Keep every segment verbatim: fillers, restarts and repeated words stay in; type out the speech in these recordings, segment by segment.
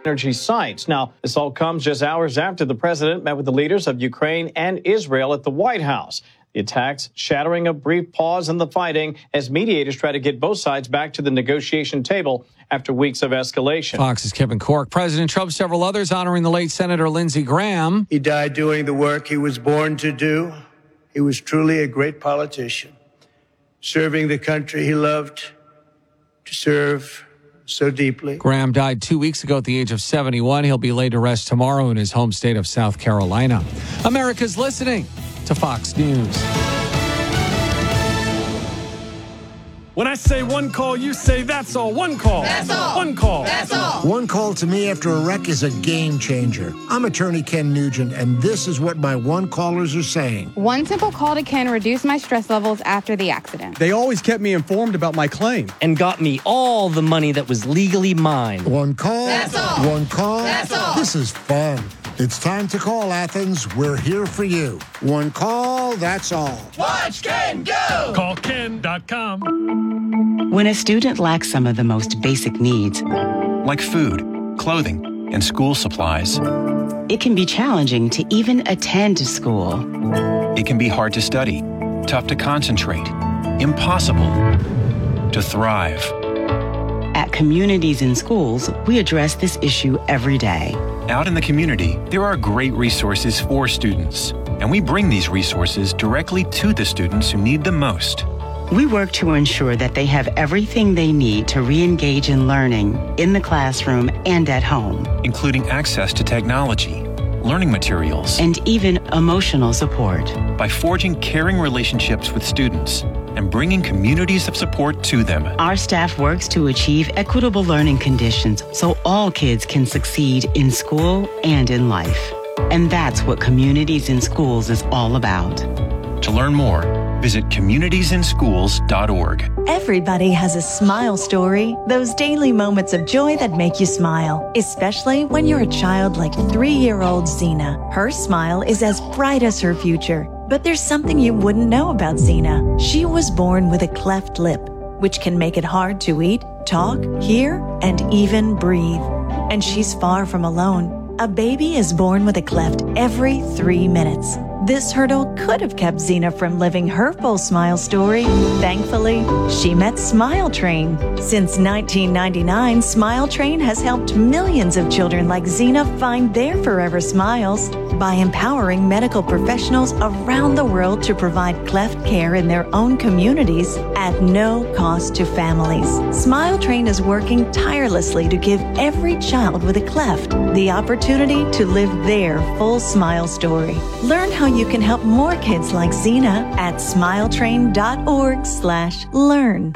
energy sites. Now, this all comes just hours after the president met with the leaders of Ukraine and Israel at the White House. The attacks shattering a brief pause in the fighting as mediators try to get both sides back to the negotiation table after weeks of escalation. Fox's Kevin Corke. President Trump, several others honoring the late Senator Lindsey Graham. He died doing the work he was born to do. He was truly a great politician, serving the country he loved to serve so deeply. Graham died two weeks ago at the age of seventy-one. He'll be laid to rest tomorrow in his home state of South Carolina. America's listening to Fox News. When I say one call, you say that's all. One call. That's all. One call. That's all. One call to me after a wreck is a game changer. I'm attorney Ken Nugent, and this is what my one callers are saying. One simple call to Ken reduced my stress levels after the accident. They always kept me informed about my claim. And got me all the money that was legally mine. One call. That's all. One call. That's all. This is fun. It's time to call, Athens. We're here for you. One call, that's all. Watch Ken go! Call Ken dot com. When a student lacks some of the most basic needs, like food, clothing, and school supplies, it can be challenging to even attend to school. It can be hard to study, tough to concentrate, impossible to thrive. At Communities in Schools, we address this issue every day. Out in the community, there are great resources for students, and we bring these resources directly to the students who need them most. We work to ensure that they have everything they need to re-engage in learning in the classroom and at home, including access to technology, learning materials, and even emotional support. By forging caring relationships with students and bringing communities of support to them, our staff works to achieve equitable learning conditions so all kids can succeed in school and in life. And that's what Communities in Schools is all about. To learn more, visit communities in schools dot org. Everybody has a smile story, those daily moments of joy that make you smile, especially when you're a child like three-year-old Zena. Her smile is as bright as her future. But there's something you wouldn't know about Zena. She was born with a cleft lip, which can make it hard to eat, talk, hear, and even breathe. And she's far from alone. A baby is born with a cleft every three minutes. This hurdle could have kept Zena from living her full smile story. Thankfully, she met Smile Train. Since nineteen ninety-nine, Smile Train has helped millions of children like Zena find their forever smiles by empowering medical professionals around the world to provide cleft care in their own communities at no cost to families. Smile Train is working tirelessly to give every child with a cleft the opportunity to live their full smile story. Learn how you can help more kids like Zena at smiletrain dot org slash learn.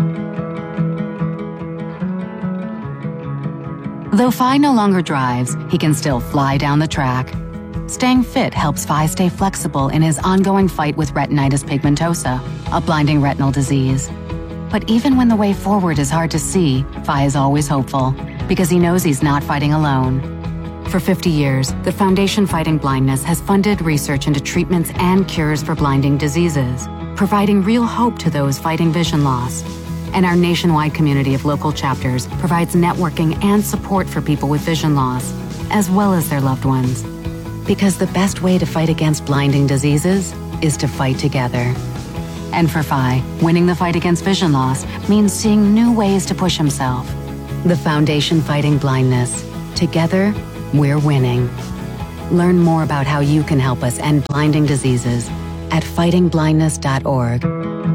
Though Phi no longer drives, he can still fly down the track. Staying fit helps Phi stay flexible in his ongoing fight with retinitis pigmentosa, a blinding retinal disease. But even when the way forward is hard to see, Phi is always hopeful, because he knows he's not fighting alone. For fifty years, the Foundation Fighting Blindness has funded research into treatments and cures for blinding diseases, providing real hope to those fighting vision loss. And our nationwide community of local chapters provides networking and support for people with vision loss, as well as their loved ones. Because the best way to fight against blinding diseases is to fight together. And for Phi, winning the fight against vision loss means seeing new ways to push himself. The Foundation Fighting Blindness. Together, we're winning. Learn more about how you can help us end blinding diseases at fighting blindness dot org.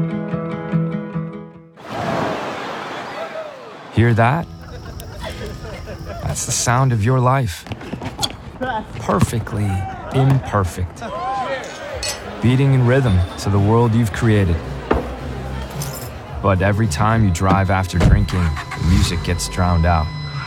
Hear that? That's the sound of your life. Perfectly imperfect. Beating in rhythm to the world you've created. But every time you drive after drinking, the music gets drowned out.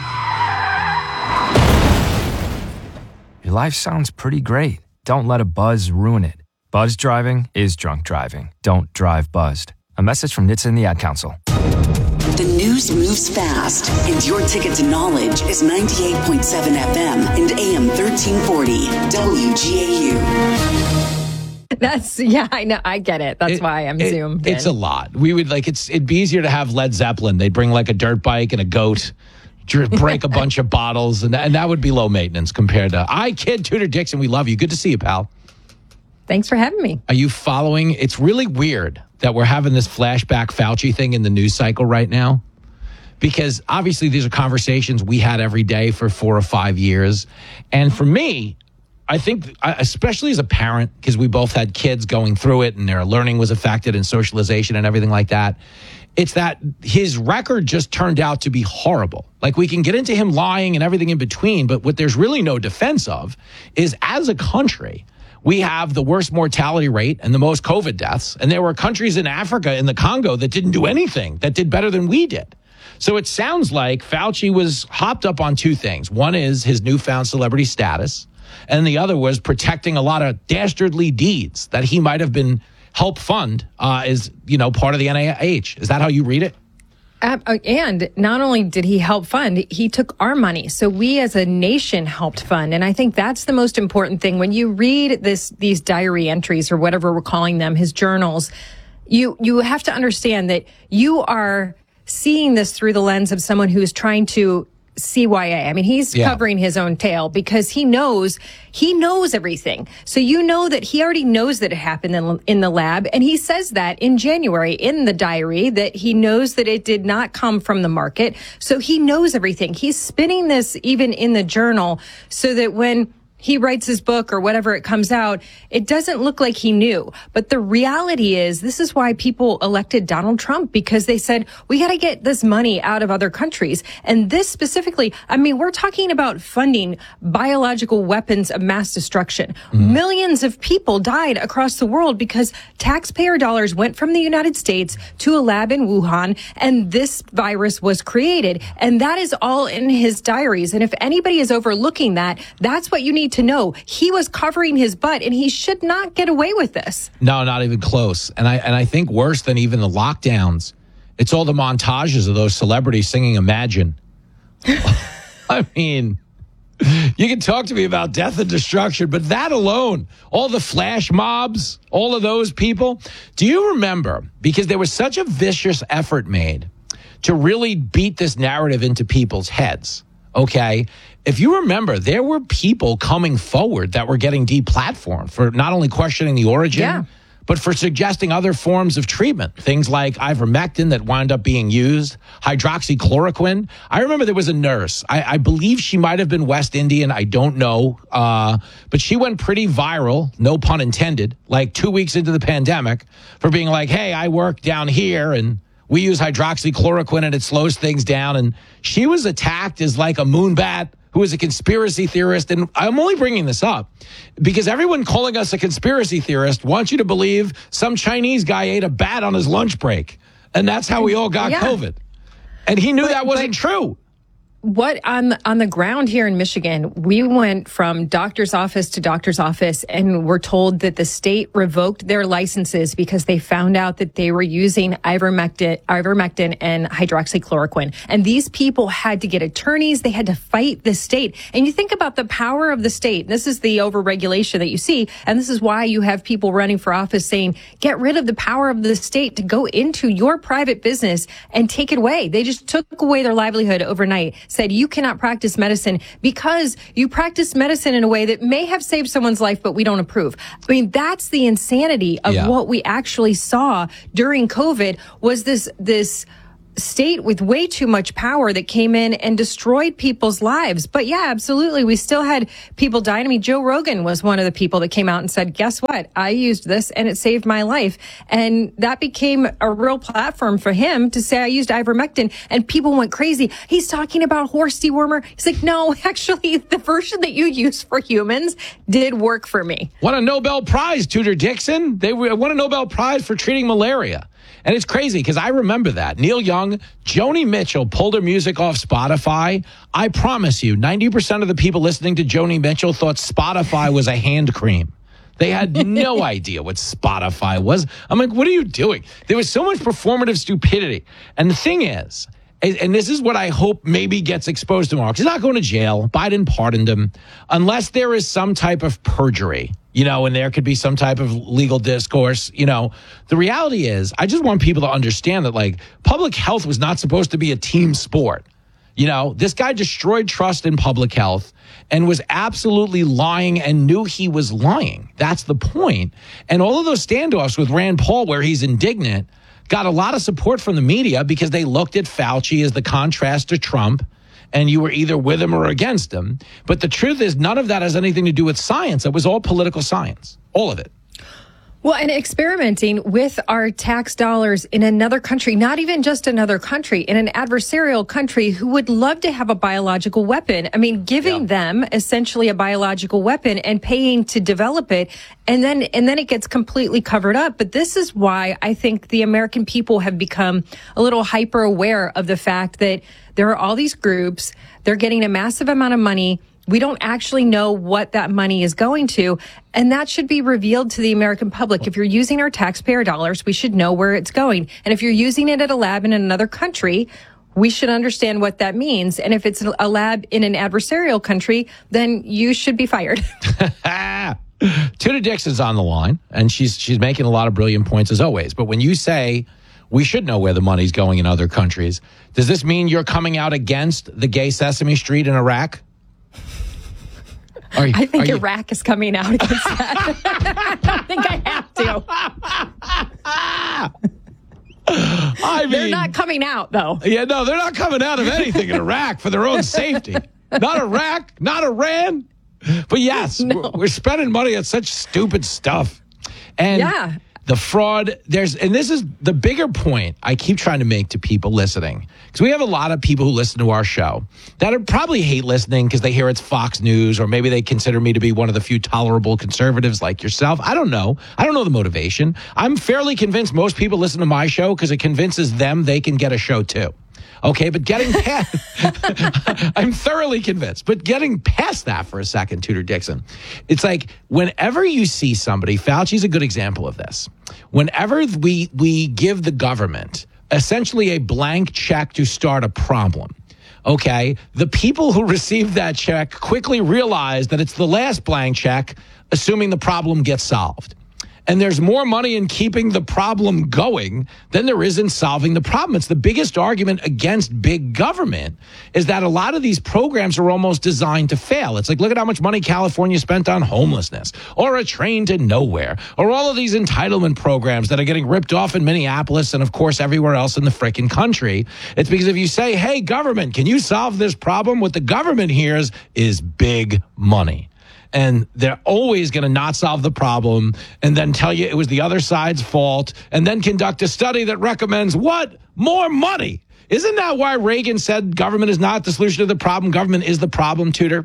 Your life sounds pretty great. Don't let a buzz ruin it. Buzz driving is drunk driving. Don't drive buzzed. A message from N H T S A and the Ad Council. The news moves fast, and your ticket to knowledge is ninety-eight point seven F M and A M thirteen forty W G A U. That's, yeah, I know. I get it. That's it, why I'm it, zoomed It's in. a lot. We would like, it's, it'd be easier to have Led Zeppelin. They'd bring like a dirt bike and a goat break a bunch of bottles, and, and that would be low maintenance compared to, I kid, Tudor Dixon, we love you. Good to see you, pal. Thanks for having me. Are you following? It's really weird that we're having this flashback Fauci thing in the news cycle right now, because obviously these are conversations we had every day for four or five years. And for me, I think, especially as a parent, because we both had kids going through it and their learning was affected and socialization and everything like that, it's that his record just turned out to be horrible. Like, we can get into him lying and everything in between, but what there's really no defense of is, as a country, we have the worst mortality rate and the most COVID deaths. And there were countries in Africa, in the Congo, that didn't do anything, that did better than we did. So it sounds like Fauci was hopped up on two things. One is his newfound celebrity status, and the other was protecting a lot of dastardly deeds that he might have been help fund uh, as, you know, part of the N I H. Is that how you read it? Uh, and not only did he help fund, he took our money. So we as a nation helped fund. And I think that's the most important thing. When you read this, these diary entries, or whatever we're calling them, his journals, you, you have to understand that you are seeing this through the lens of someone who is trying to C Y A. I mean, he's yeah. covering his own tail because he knows, he knows everything. So you know that he already knows that it happened in, in the lab. And he says that in January in the diary, that he knows that it did not come from the market. So he knows everything. He's spinning this even in the journal so that when he writes his book or whatever it comes out, it doesn't look like he knew. But the reality is, this is why people elected Donald Trump, because they said, we got to get this money out of other countries. And this specifically, I mean, we're talking about funding biological weapons of mass destruction. Mm. Millions of people died across the world because taxpayer dollars went from the United States to a lab in Wuhan, and this virus was created. And that is all in his diaries. And if anybody is overlooking that, that's what you need to know. He was covering his butt, and he should not get away with this. No, not even close. And I and I think worse than even the lockdowns, it's all the montages of those celebrities singing Imagine. I mean, you can talk to me about death and destruction, but that alone, all the flash mobs, all of those people. Do you remember? Because there was such a vicious effort made to really beat this narrative into people's heads. Okay. If you remember, there were people coming forward that were getting deplatformed for not only questioning the origin, yeah. but for suggesting other forms of treatment. Things like ivermectin that wound up being used, hydroxychloroquine. I remember there was a nurse. I, I believe she might have been West Indian. I don't know. Uh, but she went pretty viral, no pun intended, like two weeks into the pandemic for being like, hey, I work down here and we use hydroxychloroquine and it slows things down. And she was attacked as like a moonbat who is a conspiracy theorist. And I'm only bringing this up because everyone calling us a conspiracy theorist wants you to believe some Chinese guy ate a bat on his lunch break. And that's how we all got yeah. COVID. And he knew but, that wasn't but- true. What on on the ground here in Michigan, we went from doctor's office to doctor's office, and we're told that the state revoked their licenses because they found out that they were using ivermectin, ivermectin and hydroxychloroquine. And these people had to get attorneys. They had to fight the state. And you think about the power of the state. This is the overregulation that you see. And this is why you have people running for office saying, get rid of the power of the state to go into your private business and take it away. They just took away their livelihood overnight. Said you cannot practice medicine because you practice medicine in a way that may have saved someone's life, but we don't approve. I mean, that's the insanity of yeah. what we actually saw during COVID was this, this state with way too much power that came in and destroyed people's lives. But yeah, absolutely. We still had people dying. I mean, Joe Rogan was one of the people that came out and said, guess what? I used this and it saved my life. And that became a real platform for him to say, I used ivermectin, and people went crazy. He's talking about horse dewormer. He's like, no, actually the version that you used for humans did work for me. Won a Nobel Prize, Tudor Dixon. They won a Nobel Prize for treating malaria. And it's crazy because I remember that. Neil Young, Joni Mitchell pulled her music off Spotify. I promise you, ninety percent of the people listening to Joni Mitchell thought Spotify was a hand cream. They had no idea what Spotify was. I'm like, what are you doing? There was so much performative stupidity. And the thing is, and this is what I hope maybe gets exposed tomorrow, because he's not going to jail. Biden pardoned him. Unless there is some type of perjury, you know, and there could be some type of legal discourse, you know. The reality is, I just want people to understand that, like, public health was not supposed to be a team sport. You know, this guy destroyed trust in public health and was absolutely lying and knew he was lying. That's the point. And all of those standoffs with Rand Paul where he's indignant got a lot of support from the media because they looked at Fauci as the contrast to Trump, and you were either with him or against him. But the truth is, none of that has anything to do with science. It was all political science, all of it. Well, and experimenting with our tax dollars in another country, not even just another country, in an adversarial country who would love to have a biological weapon. I mean, giving yeah. them essentially a biological weapon and paying to develop it, and then and then it gets completely covered up. But this is why I think the American people have become a little hyper aware of the fact that there are all these groups, they're getting a massive amount of money. We don't actually know what that money is going to, and that should be revealed to the American public. If you're using our taxpayer dollars, we should know where it's going. And if you're using it at a lab in another country, we should understand what that means. And if it's a lab in an adversarial country, then you should be fired. Tudor Dixon's on the line, and she's she's making a lot of brilliant points as always. But when you say we should know where the money's going in other countries, does this mean you're coming out against the gay Sesame Street in Iraq? You, I think Iraq you... is coming out against that. I don't think I have to. I mean, they're not coming out, though. Yeah, no, they're not coming out of anything in Iraq for their own safety. Not Iraq, not Iran. But yes, no. we're, we're spending money on such stupid stuff. And yeah. the fraud, there's, and this is the bigger point I keep trying to make to people listening. Because we have a lot of people who listen to our show that are probably hate listening because they hear it's Fox News, or maybe they consider me to be one of the few tolerable conservatives like yourself. I don't know. I don't know the motivation. I'm fairly convinced most people listen to my show because it convinces them they can get a show too. Okay, but getting past, I'm thoroughly convinced, but getting past that for a second, Tudor Dixon, it's like whenever you see somebody, Fauci's a good example of this. Whenever we we give the government essentially a blank check to start a problem, okay, the people who receive that check quickly realize that it's the last blank check, assuming the problem gets solved. And there's more money in keeping the problem going than there is in solving the problem. It's the biggest argument against big government is that a lot of these programs are almost designed to fail. It's like, look at how much money California spent on homelessness, or a train to nowhere, or all of these entitlement programs that are getting ripped off in Minneapolis and, of course, everywhere else in the frickin' country. It's because if you say, hey, government, can you solve this problem? What the government hears is big money. And they're always going to not solve the problem and then tell you it was the other side's fault and then conduct a study that recommends what? More money. Isn't that why Reagan said government is not the solution to the problem? Government is the problem, Tudor?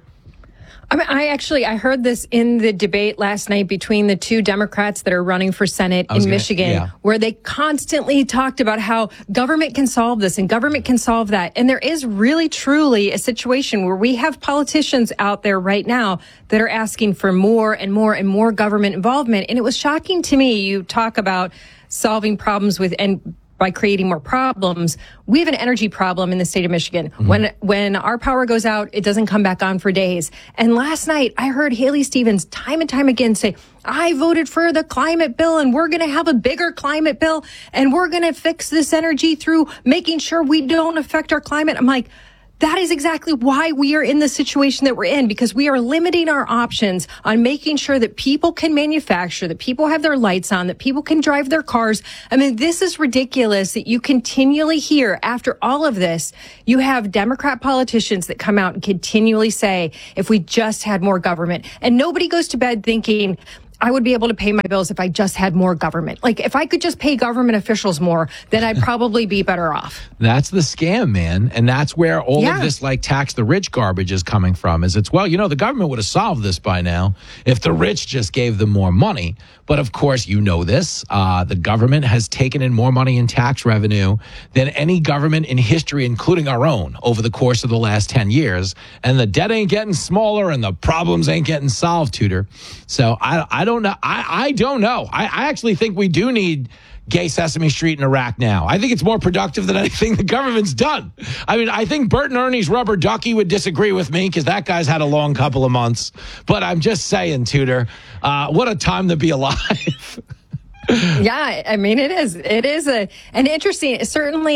I mean, I actually, I heard this in the debate last night between the two Democrats that are running for Senate in gonna, Michigan, yeah. where they constantly talked about how government can solve this and government can solve that. And there is really, truly a situation where we have politicians out there right now that are asking for more and more and more government involvement. And it was shocking to me. You talk about solving problems with, and by creating more problems. We have an energy problem in the state of Michigan. Mm-hmm. When when our power goes out, it doesn't come back on for days. And last night, I heard Haley Stevens time and time again say, I voted for the climate bill, and we're going to have a bigger climate bill, and we're going to fix this energy through making sure we don't affect our climate. I'm like, that is exactly why we are in the situation that we're in, because we are limiting our options on making sure that people can manufacture, that people have their lights on, that people can drive their cars. I mean, this is ridiculous that you continually hear after all of this, you have Democrat politicians that come out and continually say, if we just had more government, and nobody goes to bed thinking, I would be able to pay my bills if I just had more government. Like, if I could just pay government officials more, then I'd probably be better off. That's the scam, man. And that's where all yeah. of this, like, tax the rich garbage is coming from, is it's, well, you know, the government would have solved this by now if the rich just gave them more money. But, of course, you know this. Uh, the government has taken in more money in tax revenue than any government in history, including our own, over the course of the last ten years. And the debt ain't getting smaller and the problems ain't getting solved, Tudor. So I, I don't know. I, I don't know. I, I actually think we do need gay Sesame Street in Iraq now. I think it's more productive than anything the government's done. I mean, I think Bert and Ernie's Rubber Ducky would disagree with me because that guy's had a long couple of months. But I'm just saying, Tudor, uh, what a time to be alive. Yeah, I mean, it is. It is a an interesting, certainly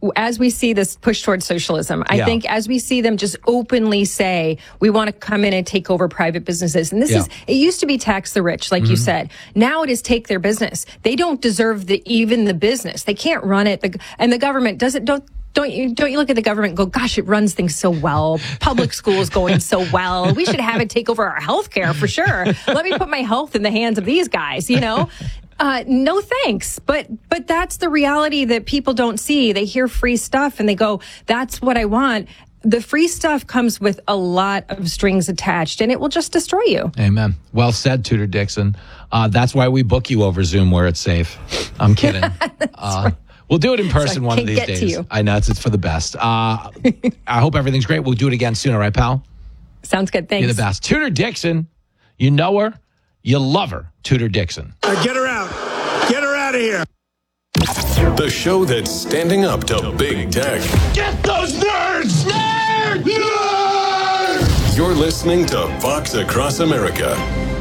as we see this push towards socialism, I Yeah. think as we see them just openly say, we want to come in and take over private businesses. And this Yeah. is, it used to be tax the rich, like you Mhm. said. Now it is take their business. They don't deserve the, even the business. They can't run it. The, and the government doesn't, don't, Don't you don't you look at the government and go, gosh, it runs things so well. Public schools going so well. We should have it take over our health care for sure. Let me put my health in the hands of these guys, you know? Uh, no thanks. But but that's the reality that people don't see. They hear free stuff and they go, that's what I want. The free stuff comes with a lot of strings attached, and it will just destroy you. Amen. Well said, Tudor Dixon. Uh, that's why we book you over Zoom where it's safe. I'm kidding. uh, right. We'll do it in So I person one of can't these get to days. you. I know it's, it's for the best. Uh, I hope everything's great. We'll do it again soon, all right, pal? Sounds good. Thanks. You're the best. Tudor Dixon, you know her, you love her, Tudor Dixon. Uh, get her out. Get her out of here. The show that's standing up to big tech. Get those nerds! Nerds! Nerds! You're listening to Fox Across America.